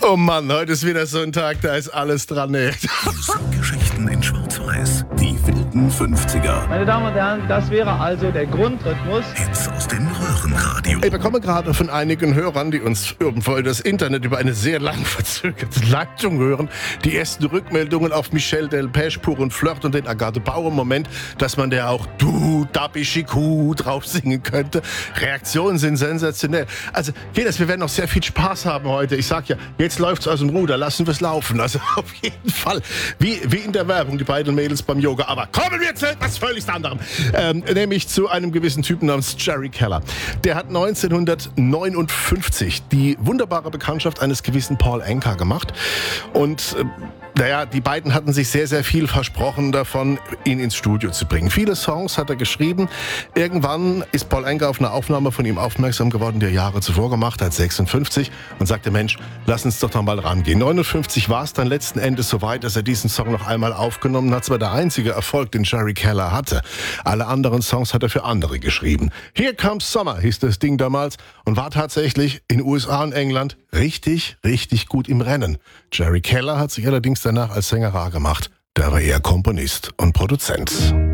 Oh Mann, heute ist wieder so ein Tag, da ist alles dran. Ey. Geschichten in Schwarz-Weiß. Die wilden 50er. Meine Damen und Herren, das wäre also der Grundrhythmus. Hits aus dem Röhrenradio. Ich bekomme gerade von einigen Hörern, die uns irgendwo über das Internet über eine sehr lang verzögerte Leitung hören, die ersten Rückmeldungen auf Michel Delpech, Pur und Flirt und den Agathe Bauer-Moment, dass man der auch Du, Dabichiku drauf singen könnte. Reaktionen sind sensationell. Also, Jedes, wir werden noch sehr viel Spaß haben heute. Ich sag ja, jetzt läuft's aus dem Ruder, lassen wir es laufen. Also auf jeden Fall, wie in der Werbung, die beiden Mädels beim Yoga. Aber kommen wir zu etwas völlig anderem. Nämlich zu einem gewissen Typen namens Jerry Keller. Der hat 1959 die wunderbare Bekanntschaft eines gewissen Paul Anka gemacht. Und die beiden hatten sich sehr, sehr viel versprochen davon, ihn ins Studio zu bringen. Viele Songs hat er geschrieben. Irgendwann ist Paul Anka auf eine Aufnahme von ihm aufmerksam geworden, die er Jahre zuvor gemacht hat, 56, und sagte, Mensch, lass uns doch noch mal rangehen. 59 war es dann letzten Endes soweit, dass er diesen Song noch einmal aufgenommen hat. Es war der einzige Erfolg, den Jerry Keller hatte. Alle anderen Songs hat er für andere geschrieben. Here Comes Summer hieß das Ding damals und war tatsächlich in USA und England richtig, richtig gut im Rennen. Jerry Keller hat sich allerdings danach als Sänger rar gemacht. Der war eher Komponist und Produzent.